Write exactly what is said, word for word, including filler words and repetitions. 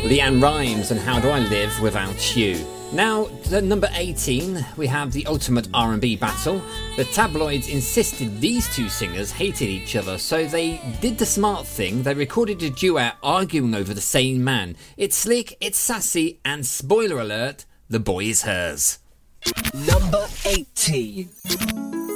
Leanne Rimes and How Do I Live Without You. Now, at number eighteen, we have the ultimate R and B battle. The tabloids insisted these two singers hated each other, so they did the smart thing. They recorded a duet arguing over the same man. It's slick, it's sassy, and spoiler alert, the boy is hers. Number eighteen.